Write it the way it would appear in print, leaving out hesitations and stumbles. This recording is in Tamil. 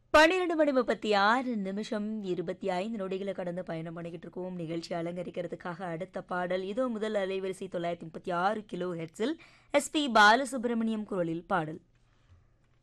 12:36 கடந்து பயணம் பண்ணிக்கிட்டு இருக்கோம். நிகழ்ச்சி அலங்கரிக்கிறதுக்காக அடுத்த பாடல் இதோ முதல் அலைவரிசை 936 கிலோ ஹெர்ட்ஸில் எஸ்பி பாலசுப்ரமணியம் குரலில் பாடல்.